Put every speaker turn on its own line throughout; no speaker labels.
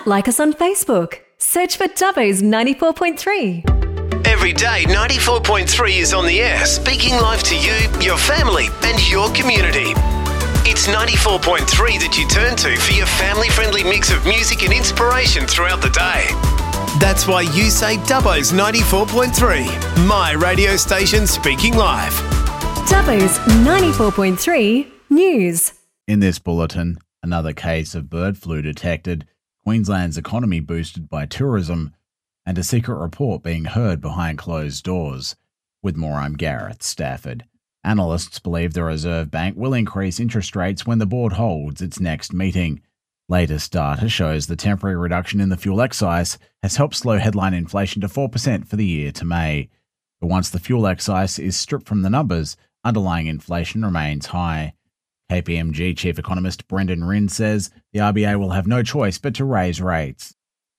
like us on Facebook. Search for Dubbo's 94.3.
Every day, 94.3 is on the air, speaking live to you, your family, and your community. It's 94.3 that you turn to for your family-friendly mix of music and inspiration throughout the day. That's why you say Dubbo's 94.3, my radio station speaking live.
Dubbo's 94.3 News.
In this bulletin, another case of bird flu detected, Queensland's economy boosted by tourism, and a secret report being heard behind closed doors. With more, I'm Gareth Stafford. Analysts believe the Reserve Bank will increase interest rates when the board holds its next meeting. Latest data shows the temporary reduction in the fuel excise has helped slow headline inflation to 4% for the year to May. But once the fuel excise is stripped from the numbers, underlying inflation remains high. KPMG Chief Economist Brendan Rinn says the RBA will have no choice but to raise rates.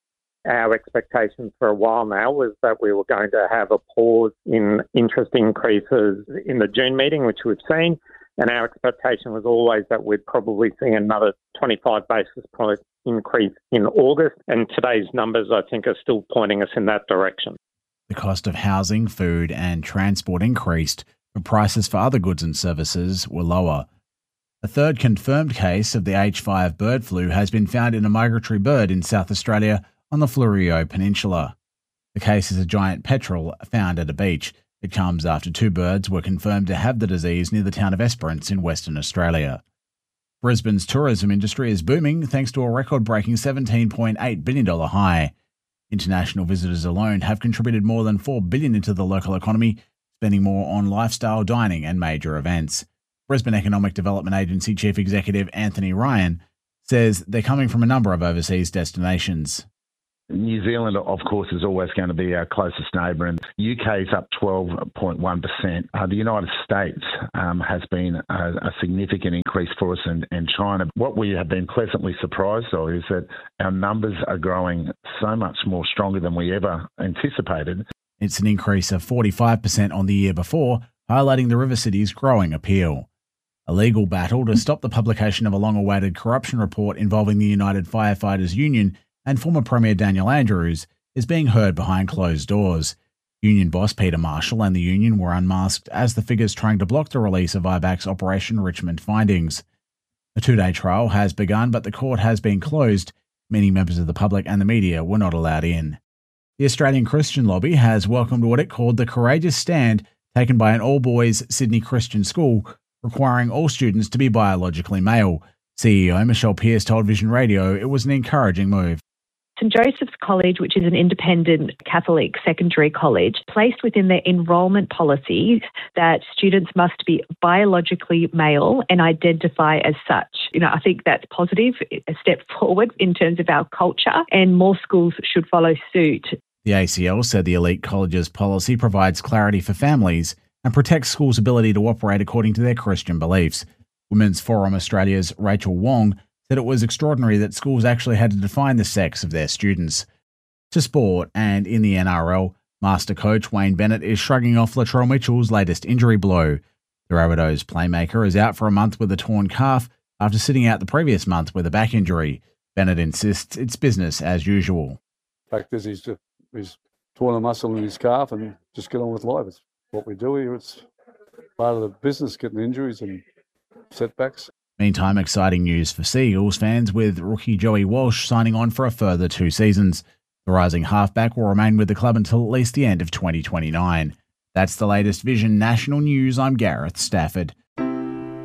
Our expectation for a while now was that we were going to have a pause in interest increases in the June meeting, which we've seen, and our expectation was always that we'd probably see another 25 basis point increase in August, and today's numbers, I think, are still pointing us in that direction.
The cost of housing, food and transport increased, but prices for other goods and services were lower. A third confirmed case of the H5 bird flu has been found in a migratory bird in South Australia on the Fleurieu Peninsula. The case is a giant petrel found at a beach. It comes after two birds were confirmed to have the disease near the town of Esperance in Western Australia. Brisbane's tourism industry is booming thanks to a record-breaking $17.8 billion high. International visitors alone have contributed more than $4 billion into the local economy, spending more on lifestyle dining and major events. Brisbane Economic Development Agency Chief Executive Anthony Ryan says they're coming from a number of overseas destinations.
New Zealand, of course, is always going to be our closest neighbour, and UK is up 12.1%. The United States has been a significant increase for us, and China. What we have been pleasantly surprised of is that our numbers are growing so much more stronger than we ever anticipated.
It's an increase of 45% on the year before, highlighting the River City's growing appeal. A legal battle to stop the publication of a long-awaited corruption report involving the United Firefighters Union and former Premier Daniel Andrews is being heard behind closed doors. Union boss Peter Marshall and the union were unmasked as the figures trying to block the release of IBAC's Operation Richmond findings. A two-day trial has begun, but the court has been closed. Many members of the public and the media were not allowed in. The Australian Christian Lobby has welcomed what it called the courageous stand taken by an all-boys Sydney Christian school, requiring all students to be biologically male. CEO Michelle Pearce told Vision Radio it was an encouraging move.
St Joseph's College, which is an independent Catholic secondary college, placed within their enrolment policy that students must be biologically male and identify as such. I think that's positive, a step forward in terms of our culture, and more schools should follow suit.
The ACL said the elite college's policy provides clarity for families and protects schools' ability to operate according to their Christian beliefs. Women's Forum Australia's Rachel Wong said it was extraordinary that schools actually had to define the sex of their students. To sport, and in the NRL, master coach Wayne Bennett is shrugging off Latrell Mitchell's latest injury blow. The Rabbitohs playmaker is out for a month with a torn calf after sitting out the previous month with a back injury. Bennett insists it's business as usual.
Fact is, he's torn a muscle in his calf and just get on with life. It's what we do here. It's part of the business, getting injuries and setbacks.
Meantime, exciting news for Seagulls fans with rookie Joey Walsh signing on for a further 2 seasons. The rising halfback will remain with the club until at least the end of 2029. That's the latest Vision National News. I'm Gareth Stafford.